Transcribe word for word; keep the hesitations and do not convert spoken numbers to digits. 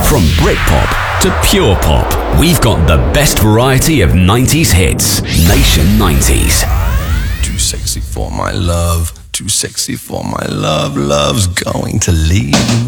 From Britpop to pure pop, we've got the best variety of nineties hits. Nation nineties. Too sexy for my love, too sexy for my love, love's going to leave.